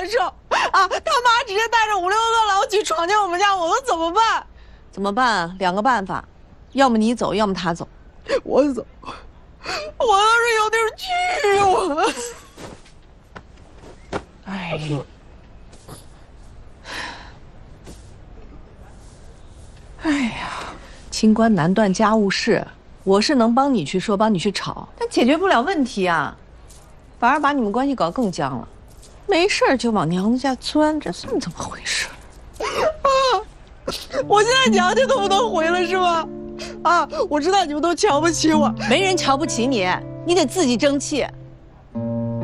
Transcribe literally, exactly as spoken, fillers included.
难受啊！他妈直接带着五六个老几闯进我们家，我们怎么办？ 怎么办？两个办法，要么你走，要么他走。 我走，我要是有地儿去我。哎呀，哎呀， 清官难断家务事，我是能帮你去说，帮你去吵，但解决不了问题啊，反而把你们关系搞更僵了。没事就往娘子家钻，这算怎么回事？ 啊！我现在娘家都不能回了是吗？啊！我知道你们都瞧不起我， 没人瞧不起你，你得自己争气。